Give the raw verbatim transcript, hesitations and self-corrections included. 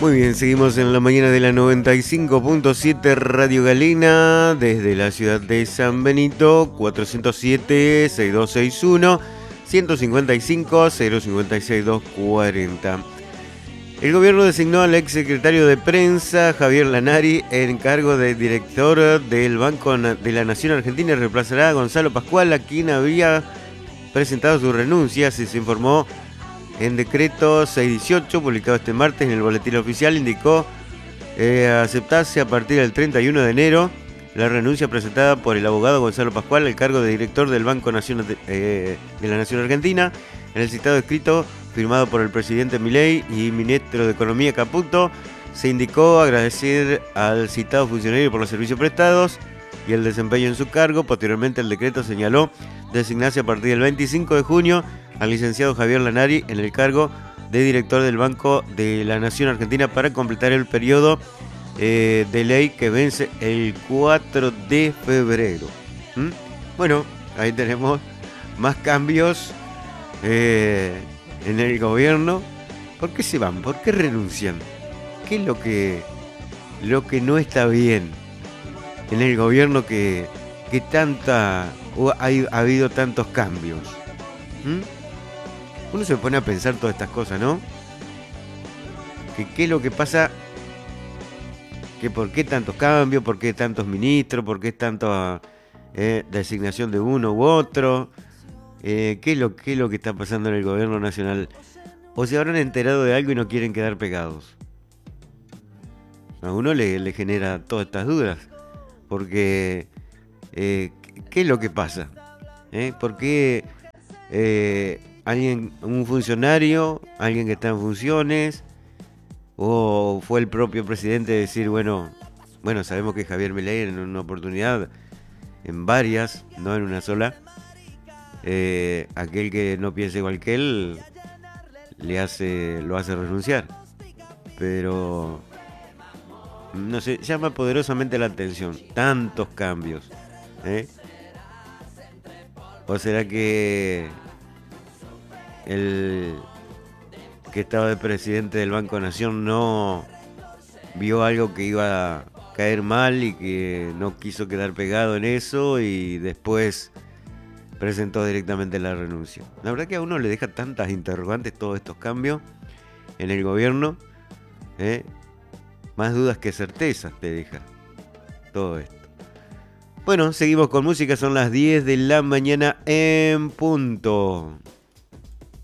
Muy bien, seguimos en la mañana de la noventa y cinco punto siete Radio Galena, desde la ciudad de San Benito, cuatrocientos siete, sesenta y dos sesenta y uno, ciento cincuenta y cinco, cero cincuenta y seis, doscientos cuarenta. El gobierno designó al exsecretario de Prensa, Javier Lanari, en cargo de director del Banco de la Nación Argentina y reemplazará a Gonzalo Pascual, a quien había presentado su renuncia, así se informó en decreto seiscientos dieciocho, publicado este martes en el boletín oficial. Indicó eh, aceptarse a partir del treinta y uno de enero la renuncia presentada por el abogado Gonzalo Pascual al cargo de director del Banco Nación, eh, de la Nación Argentina. En el citado escrito, firmado por el presidente Milei y ministro de Economía Caputo, se indicó agradecer al citado funcionario por los servicios prestados y el desempeño en su cargo. Posteriormente, el decreto señaló designarse a partir del veinticinco de junio al licenciado Javier Lanari en el cargo de director del Banco de la Nación Argentina para completar el periodo eh, de ley que vence el cuatro de febrero. ¿Mm? Bueno, ahí tenemos más cambios eh, en el gobierno. ¿Por qué se van? ¿Por qué renuncian? ¿Qué es lo que, lo que no está bien en el gobierno que, que tanta, ha, ha habido tantos cambios? ¿Mm? Uno se pone a pensar todas estas cosas, ¿no? Que qué es lo que pasa, que por qué tantos cambios, por qué tantos ministros, por qué tanta eh, designación de uno u otro, eh, qué, es lo, qué es lo que está pasando en el gobierno nacional. O se habrán enterado de algo y no quieren quedar pegados. A uno le, le genera todas estas dudas, porque eh, ¿qué es lo que pasa? ¿Eh? ¿Por qué eh, alguien, un funcionario, alguien que está en funciones, o fue el propio presidente decir, bueno, bueno, sabemos que Javier Milei en una oportunidad, en varias, no en una sola, eh, aquel que no piense igual que él, le hace, lo hace renunciar. Pero no sé, llama poderosamente la atención tantos cambios, ¿eh? ¿O será que el que estaba de presidente del Banco Nación no vio algo que iba a caer mal y que no quiso quedar pegado en eso y después presentó directamente la renuncia? La verdad que a uno le deja tantas interrogantes todos estos cambios en el gobierno, ¿eh? Más dudas que certezas te deja todo esto. Bueno, seguimos con música, son las diez de la mañana en punto.